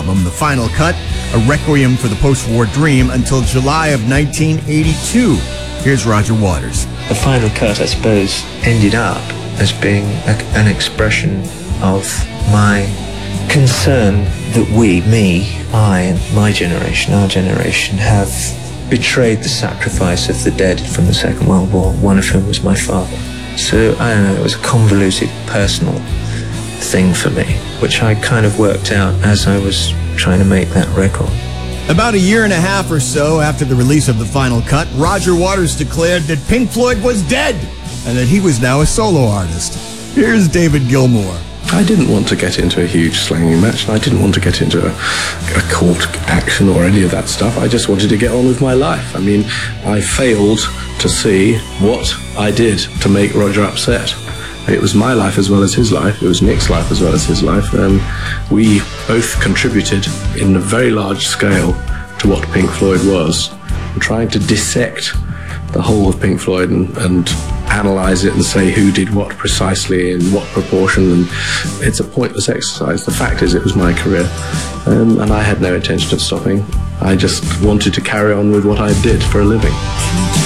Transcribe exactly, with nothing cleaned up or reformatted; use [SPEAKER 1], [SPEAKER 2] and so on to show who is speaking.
[SPEAKER 1] album, The Final Cut, a requiem for the post-war dream, until July of nineteen eighty-two. Here's Roger Waters.
[SPEAKER 2] The Final Cut, I suppose, ended up as being a, an expression of my concern that we, me, I and my generation, our generation, have betrayed the sacrifice of the dead from the Second World War, one of whom was my father. So, I don't know, it was a convoluted personal thing for me, which I kind of worked out as I was trying to make that record.
[SPEAKER 1] About a year and a half or so after the release of The Final Cut, Roger Waters declared that Pink Floyd was dead and that he was now a solo artist. Here's David Gilmour.
[SPEAKER 3] I didn't want to get into a huge slanging match, and I didn't want to get into a, a court action or any of that stuff. I just wanted to get on with my life. I mean, I failed to see what I did to make Roger upset. It was my life as well as his life. It was Nick's life as well as his life. Um, we both contributed in a very large scale to what Pink Floyd was. And trying to dissect the whole of Pink Floyd and, and analyse it and say who did what precisely in what proportion, and it's a pointless exercise. The fact is, it was my career, um, and I had no intention of stopping. I just wanted to carry on with what I did for a living.